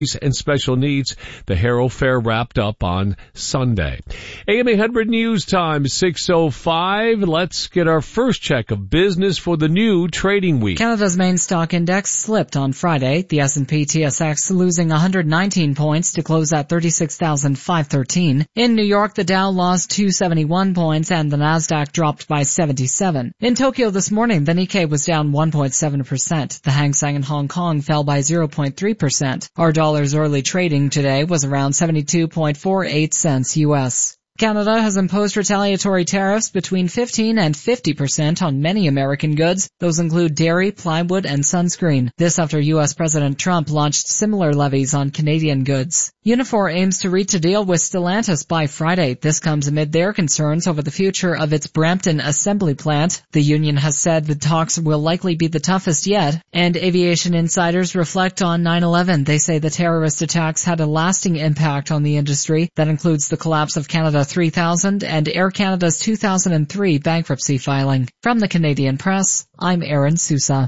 and special needs. The Harrow Fair wrapped up on Sunday. AM 800 News Time, 6:05. Let's get our first check of business for the new trading week. Canada's main stock index slipped on Friday. The S&P TSX losing 119 points to close at 36,513. In New York, the Dow lost 271 points and the Nasdaq dropped by 77. In Tokyo this morning, the Nikkei was down 1.7%. The Hang Seng in Hong Kong fell by 0.3%. Our dollar's early trading today was around 72.48 cents U.S. Canada has imposed retaliatory tariffs between 15 and 50% on many American goods. Those include dairy, plywood, and sunscreen. This after U.S. President Trump launched similar levies on Canadian goods. Unifor aims to reach a deal with Stellantis by Friday. This comes amid their concerns over the future of its Brampton assembly plant. The union has said the talks will likely be the toughest yet, and aviation insiders reflect on 9/11. They say the terrorist attacks had a lasting impact on the industry. That includes the collapse of Canada 3000 and Air Canada's 2003 bankruptcy filing. From the Canadian Press, I'm Erin Sousa.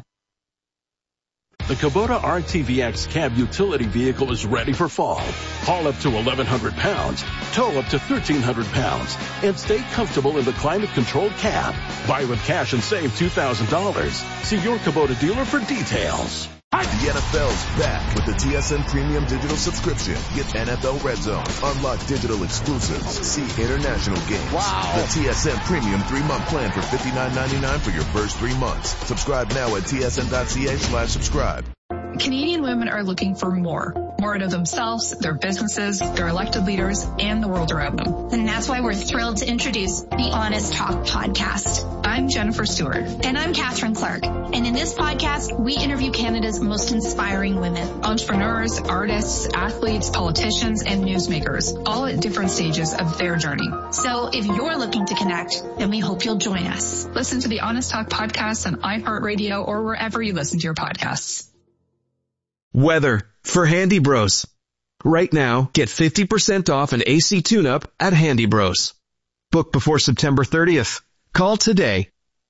The Kubota RTVX cab utility vehicle is ready for fall. Haul up to 1,100 pounds, tow up to 1,300 pounds, and stay comfortable in the climate-controlled cab. Buy with cash and save $2,000. See your Kubota dealer for details. The NFL's back with the TSN Premium Digital Subscription. Get NFL Red Zone, unlock digital exclusives, see international games. Wow. The TSN Premium 3-month plan for $59.99 for your first 3 months. Subscribe now at tsn.ca/subscribe. Canadian women are looking for more out of themselves, their businesses, their elected leaders, and the world around them. And that's why we're thrilled to introduce the Honest Talk podcast. I'm Jennifer Stewart. And I'm Catherine Clark. And in this podcast, we interview Canada's most inspiring women. Entrepreneurs, artists, athletes, politicians, and newsmakers, all at different stages of their journey. So if you're looking to connect, then we hope you'll join us. Listen to the Honest Talk podcast on iHeartRadio or wherever you listen to your podcasts. Weather for Handy Bros. Right now, get 50% off an AC tune-up at Handy Bros. Book before September 30th. Call today.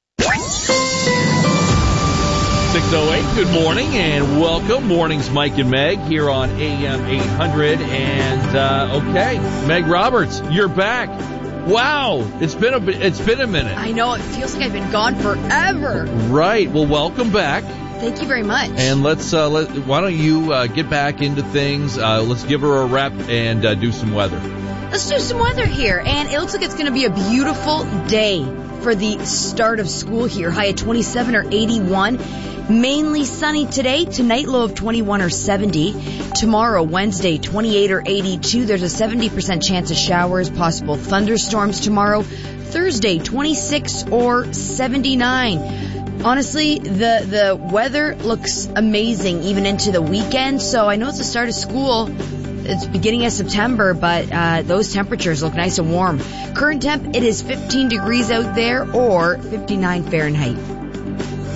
6:08, good morning and welcome. Mornings, Mike and Meg here on AM 800. And, okay, Meg Roberts, you're back. Wow, it's been a minute. I know, it feels like I've been gone forever. Right, well, welcome back. Thank you very much. And why don't you get back into things? Let's give her a rep and do some weather. Let's do some weather here. And it looks like it's going to be a beautiful day for the start of school here. High at 27 or 81. Mainly sunny today. Tonight, low of 21 or 70. Tomorrow, Wednesday, 28 or 82. There's a 70% chance of showers, possible thunderstorms tomorrow. Thursday, 26 or 79. Honestly, the weather looks amazing even into the weekend. So I know it's the start of school. It's beginning of September, but those temperatures look nice and warm. Current temp, it is 15 degrees out there or 59 Fahrenheit.